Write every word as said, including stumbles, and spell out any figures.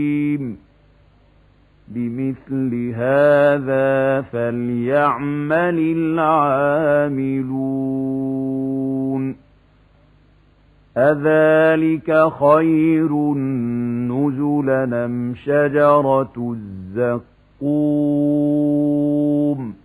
بمثل هذا فليعمل العاملون أذلك خير نزلا أم شجرة الزقوم